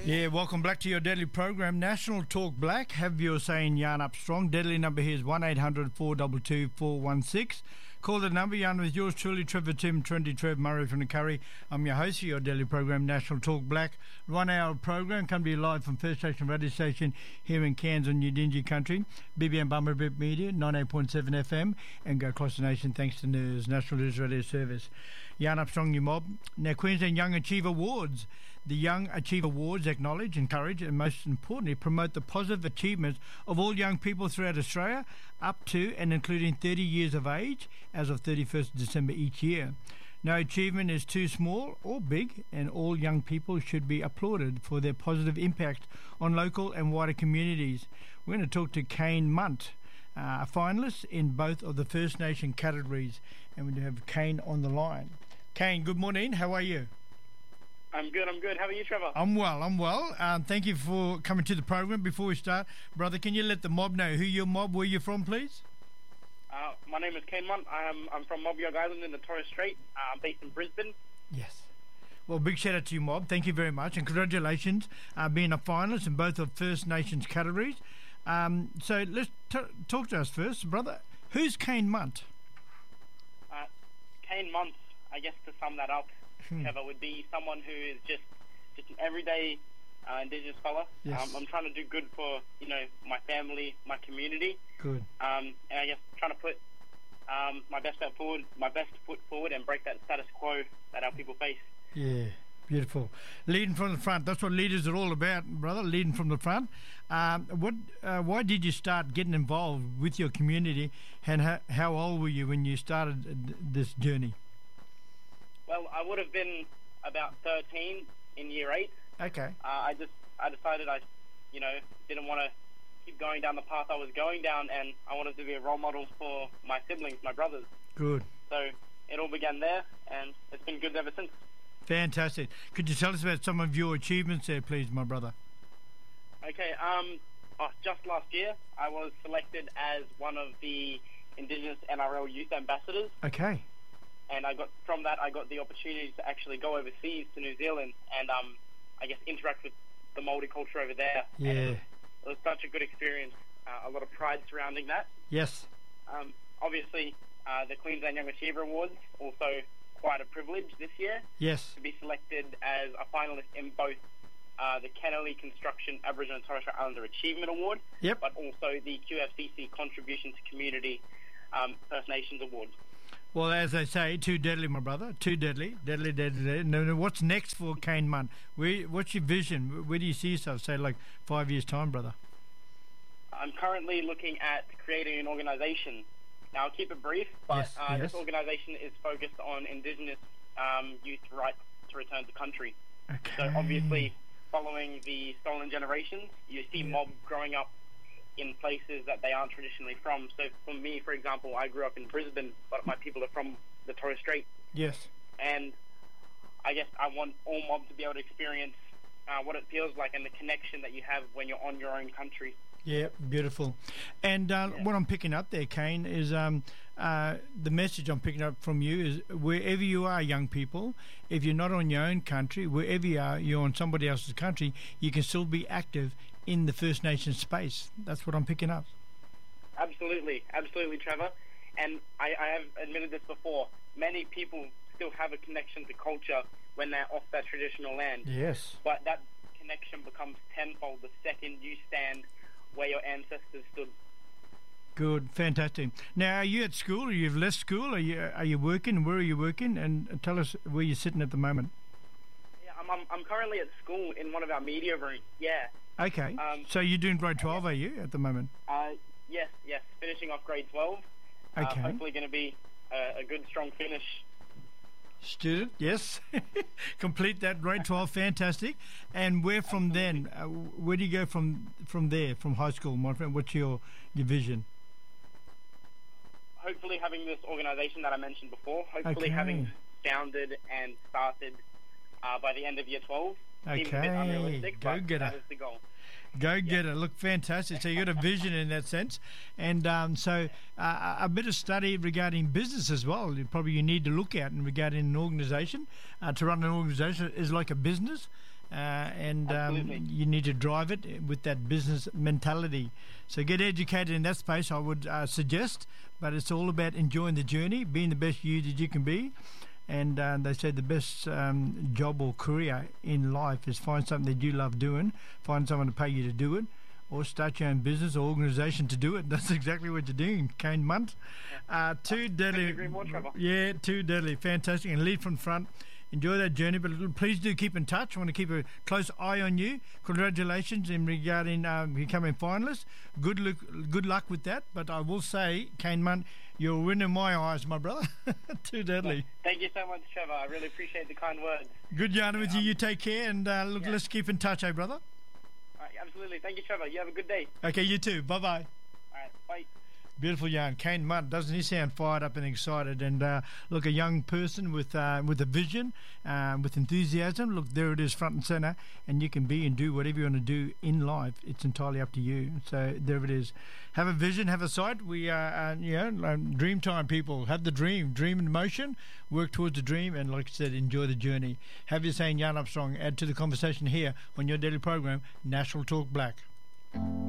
Yeah, welcome back to your daily program, National Talk Black. Have your say in Yarn Up Strong. Deadly number here is 1-800-422-416. Call the number, Yarn with yours truly, Trevor Tim, Trendy Trev Murray from the Curry. I'm your host for your daily program, National Talk Black. 1 hour program, come to you live from First Station Radio Station here in Cairns on Udingi Country. BBM Bummerbip Media, 98.7 FM, and go across the nation thanks to NERS, National News Radio Service. Yarn Up Strong, your mob. Now, Queensland Young Achiever Awards. The Young Achiever Awards acknowledge, encourage, and most importantly, promote the positive achievements of all young people throughout Australia, up to and including 30 years of age, as of 31st December each year. No achievement is too small or big, and all young people should be applauded for their positive impact on local and wider communities. We're going to talk to Kane Munt, a finalist in both of the First Nation categories, and we have Kane on the line. Kane, good morning. How are you? I'm good. How are you, Trevor? I'm well. Thank you for coming to the program. Before we start, brother, can you let the mob know who your mob, where you're from, please? My name is Kane Munt. I'm from Mob York Island in the Torres Strait. I'm based in Brisbane. Yes. Well, big shout out to you, mob. Thank you very much, and congratulations being a finalist in both of First Nations categories. So let's talk to us first, brother. Who's Kane Munt? Kane Munt, I guess to sum that up, Trevor, would be someone who is just an everyday Indigenous fella. Yes. I'm trying to do good for my family, my community. Good. And I guess trying to put my best foot forward, and break that status quo that our people face. Yeah, beautiful. Leading from the front. That's what leaders are all about, brother. Leading from the front. Why did you start getting involved with your community, and how old were you when you started this journey? Well, I would have been about 13 in year 8. Okay. I decided I didn't want to keep going down the path I was going down, and I wanted to be a role model for my siblings, my brothers. Good. So it all began there, and it's been good ever since. Fantastic. Could you tell us about some of your achievements there, please, my brother? Okay. Just last year, I was selected as one of the Indigenous NRL Youth Ambassadors. Okay. And I got the opportunity to actually go overseas to New Zealand and I guess interact with the Māori culture over there. Yeah. And it was such a good experience. A lot of pride surrounding that. Yes. Obviously, the Queensland Young Achiever Awards, also quite a privilege this year. Yes. To be selected as a finalist in both the Kennelly Construction Aboriginal and Torres Strait Islander Achievement Award, yep, but also the QFCC Contribution to Community First Nations Award. Well, as they say, too deadly, my brother. Too deadly. Deadly. No, what's next for Kane Munt? What's your vision? Where do you see yourself, say, like 5 years' time, brother? I'm currently looking at creating an organisation. Now, I'll keep it brief, but yes. This organisation is focused on Indigenous youth rights to return to country. Okay. So, obviously, following the stolen generations, you see mob growing up in places that they aren't traditionally from. So for me, for example, I grew up in Brisbane, but my people are from the Torres Strait. Yes. And I guess I want all mob to be able to experience what it feels like and the connection that you have when you're on your own country. Yeah, beautiful. And what I'm picking up there, Kane, is the message I'm picking up from you is wherever you are, young people, if you're not on your own country, wherever you are, you're on somebody else's country, you can still be active in the First Nations space. That's what I'm picking up. Absolutely, Trevor. And I have admitted this before. Many people still have a connection to culture when they're off that traditional land. Yes. But that connection becomes tenfold the second you stand where your ancestors stood. Good, fantastic. Now, are you at school, or you've left school? Are you working? Where are you working? And tell us where you're sitting at the moment. Yeah, I'm currently at school in one of our media rooms. Yeah. Okay. So you're doing grade 12, are you, at the moment? Yes. Finishing off grade 12. Okay. Hopefully going to be a good, strong finish. Student, yes. Complete that grade 12, fantastic. And where from then? Where do you go from there, from high school, my friend? What's your vision? Hopefully having this organisation that I mentioned before. Hopefully having founded and started by the end of year 12. Okay. Seems a bit unrealistic, but get that it. is the goal. Go get it. Look, fantastic. So you got a vision in that sense. And so a bit of study regarding business as well. Probably you need to look at and regarding an organisation. To run an organisation is like a business. and Absolutely. you need to drive it with that business mentality. So get educated in that space, I would suggest, but it's all about enjoying the journey, being the best you that you can be. And they say the best job or career in life is find something that you love doing, find someone to pay you to do it, or start your own business or organisation to do it. That's exactly what you're doing, Kane Munt. Too deadly. agree more, Trevor. Yeah, too deadly. Fantastic. And lead from front. Enjoy that journey, but please do keep in touch. I want to keep a close eye on you. Congratulations in regarding becoming finalist. Good luck with that. But I will say, Kane Munt, you're a winner in my eyes, my brother. Too deadly. Thank you so much, Trevor. I really appreciate the kind words. Good yarn with you. You take care, and let's keep in touch, brother? All right, absolutely. Thank you, Trevor. You have a good day. Okay, you too. Bye-bye. All right, bye. Beautiful yarn. Kane Munt, doesn't he sound fired up and excited? And look, a young person with a vision, with enthusiasm. Look, there it is, front and centre. And you can be and do whatever you want to do in life. It's entirely up to you. So there it is. Have a vision, have a sight. We are, dream time, people. Have the dream in motion. Work towards the dream, and like I said, enjoy the journey. Have your saying, Yarn Up Strong. Add to the conversation here on your daily program, National Talk Black.